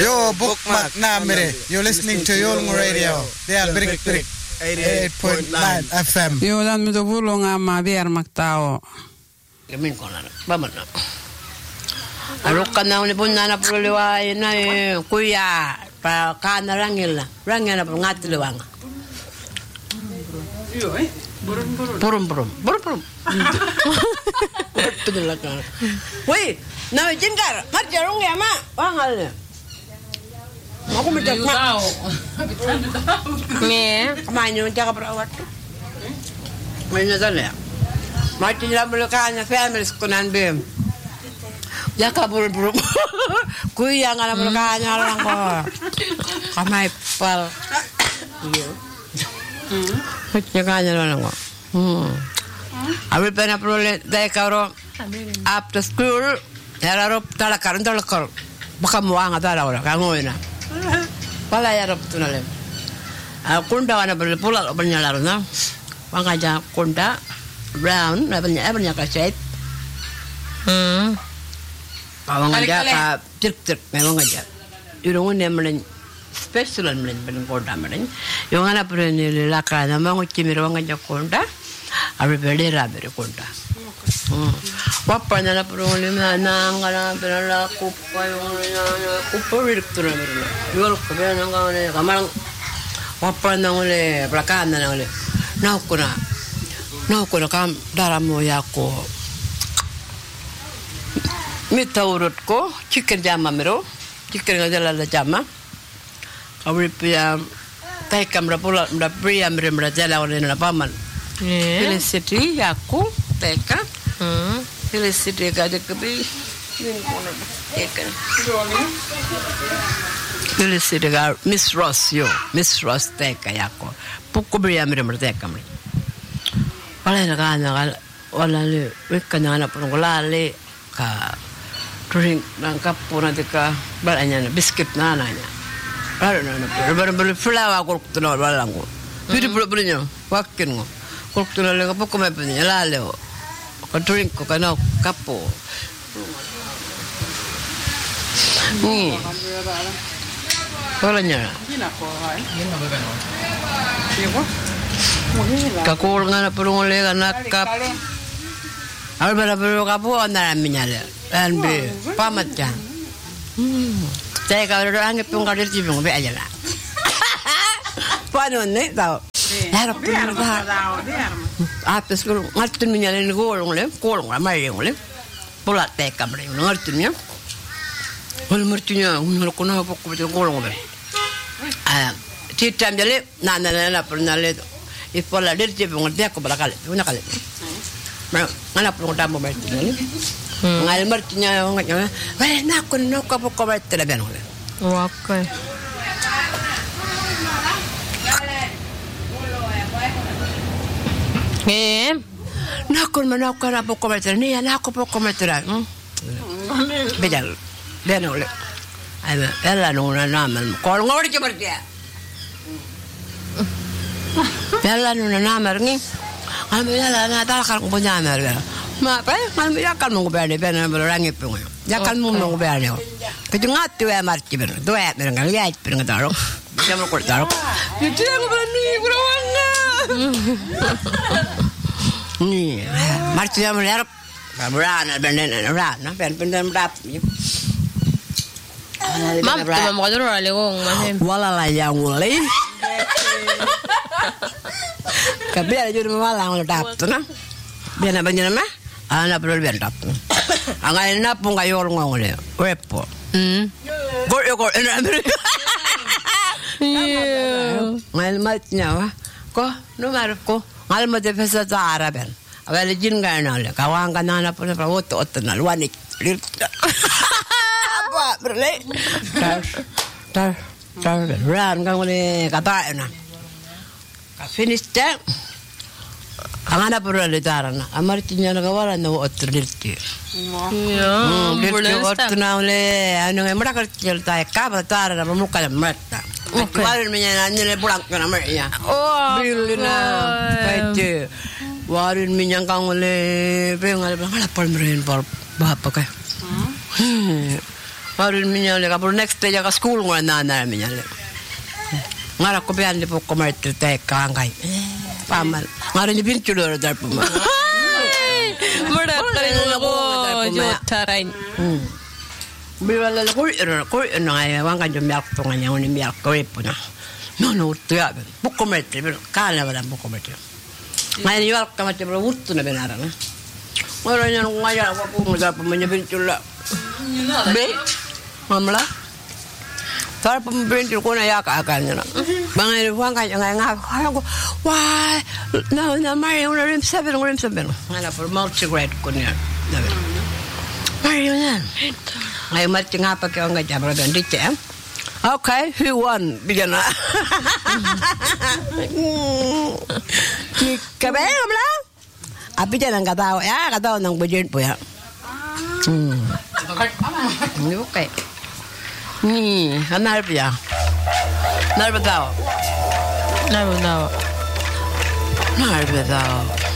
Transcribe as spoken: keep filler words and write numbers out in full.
Yo, bookmark namere. You're listening to Yolngu Radio. They are Brick Brick eighty-eight point nine F M. Yo, dan mi do bulonga ma biar maktao. Kemin konan. Bamana. Arukan na uli pun na puluwa na kuya pa kana rangila. Rangila pa ngatluwang. Yo, eh. Burun burun. Burun burun. Burun burun. Pedalakan. Woi, na jingkar. Mar jarung ya, Ma. Wangal. Aku minta tahu. Nih, kemana jaga perawat? Mana sana? Mati dalam belakangnya family sekunan bem. Jaga buru-buru. Kuya ngala belakangnya orang kok. Kamai pal. Iya. Hmm. Jaga orang kok. Hmm. Abis pernah perlu dek karo after school. Harap talakar, talakar. Bakal muang atau ada orang kamu ini. Wala ya rob tunale. Ah kunda wana bel pula bernyala na. Wangaja kunda brown na banya banya ka shape. Hmm. Wangaja ka tik tik me wangaja. Irungun ne melen special melen ben kunda melen. Yung ana pre ni la ka na mangu chimir wangaja kunda. Abe bele ra bere kunda. Hmm. Wapa na la pro le na ngala bela la kupa yung na kupa direktur na bela. Yol ko bela nga ne kamarang wapa na ule belakang na ule. Na ko na. Na ko na kam daramo ya ko. Mita urut ko chicken jama mero. Chicken nga dala la jama. Kawri pia tai kamera pula mda pria mre mra jala ule na paman. Felicity ya ko teka. Hmm. Felicity gade kebi. Felicity ga Miss Ross yo. Miss Ross teka yako. Puko bria mire mire teka mire. Wala na kana wala le wekana na pun wala le ka drink nang kapuna teka balanya na biscuit na nanya. Wala na na. Baru baru flower ko tuno wala ngo. Pidi pula punya wakin ngo. Ko tuno le ko me punya la le. Ko drink ko kana kapo. Ni. Wala nya. Kakul ngana purung le kana kap. Al bala purung kapo andara minyale. Dan be pamat jan. Hmm. Saya kalau orang ngepung kadir cibung be aja lah. Panon ne tau. Harap purung ka. Atas kalau ngerti minyale ni golong le, golong ramai yang le. Pola teka mre ngerti nya. Wal mertunya ngol kono apa ko be golong be. Ah, titam jale na na na pernah le. Ipola dir cibung dia ko balakal. Una kali. Ngana purung tamu merti ni. Ngal mertinya nganya. Weh nak ko no ko ko merti le ben. Okay. Eh, nakon manakon na po komerter niya na ako po komerter hmm? Bejal benole ay bella nuna naman kol ngor ci bertia bella nuna naman ngi am bella na tal kan ko nyamar ma pa man ya kan mo berne berne belo rangi po ya kan mo mo berne ko ngati we marti ben do e ben ngal ya per ngataro siamo ko taro io ti devo prendere grovanga ni marti siamo ler Rana benden rana ben benden rap mam tu mo kadro ale gong mahem wala la yang wali kabia jur wala ngol tap na biana banjana ma ana pro ben tap anga na punga yor ngole wepo mm go go ena ngal matnya wa ko no mar ko ngal ma de pesa zara ben avele jinga na le kawanga na po pra otto otto na luani apa berle tar tar tar ran ka ngole kata na ka finish ta angana por le tarana amartinya na kawala no otto dirti yo dirti otto na le ano ngai mara ka ta ka ba tarana mo ka mata kawala minya na le bulang na mernya oh bilina paite warin minyang kang oleh pengal pengal pal meren pal bapa ka hmm Parin minä oli kapur next day joka school ngora nana minä oli. Ngara ko pian di pokko martti teekkaan kai. Paamal. Ngara ni pintulo darpuma. Murattelin ko jottarain. Biwala ko ko ngai wangan jo melktonga nya uni melko ipuna. No no uttia. Pokko martti kaala wala pokko martti. Ngai ni walka martti bro uttuna benarana. Ngara nya ngaya ko ko darpuma nya pintulo. Be, mamla. Tar pemberintil ko na yaka akan na. Bangay buwan ka nga nga ko. Why? No, no, Mario na rim seven, rim seven. Ngala for multi-grade ko niya. Mario na. Ay mati nga pa kaya nga jabra gandite. Okay, who won? Bigyan na. Kabe, mamla. Abi dyan ang katawa. Ya, katawa ng budget po ya. Hmm. Hindi ko kaya. Hmm. Hanarap ya. Hanarap daw. Narap daw. Hanarap daw.